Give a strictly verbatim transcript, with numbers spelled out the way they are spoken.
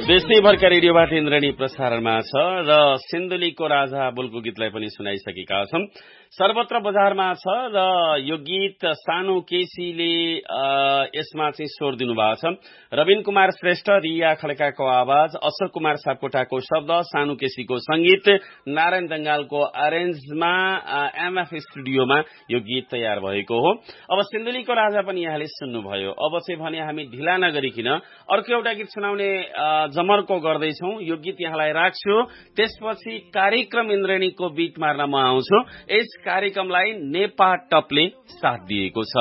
देशैभरका रेडियोबाट इन्द्रणी प्रसारणमा छ र सिन्धुलीको राजा बोलको गीतलाई पनि सुनाइसकेका छौं। सर्वत्र बजारमा छ र यो गीत सानु केसीले यसमा चाहिँ स्वर दिनुभएको छ। रविन कुमार श्रेष्ठ, रिया खड्काको आवाज, अशोक कुमार सापकोटाको शब्द, सानु केसीको संगीत, नारायण दंगालको अरेन्जमा एमएफ स्टुडियोमा यो गीत तयार भएको हो। अब सिन्धुलीको राजा पनि यहाँले सुन्नुभयो। अब चाहिँ भने हामी ढिला नगरिकन अर्को एउटा गीत सुनाउने जमर्को गर्दैछौं। यो गीत यहाँलाई राख्छु, त्यसपछि कार्यक्रम इन्द्रणीको बीट मार्न म आउँछु। यस कार्यक्रमलाई नेपा टपले साथ दिएको छ।